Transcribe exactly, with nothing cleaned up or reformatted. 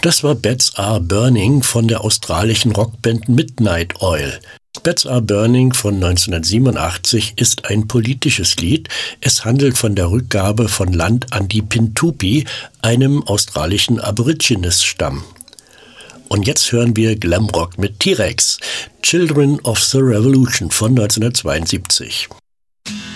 Das war Bats Are Burning von der australischen Rockband Midnight Oil. Bats Are Burning von neunzehnhundertsiebenundachtzig ist ein politisches Lied. Es handelt von der Rückgabe von Land an die Pintupi, einem australischen Aborigines-Stamm. Und jetzt hören wir Glamrock mit T-Rex, Children of the Revolution von neunzehnhundertzweiundsiebzig.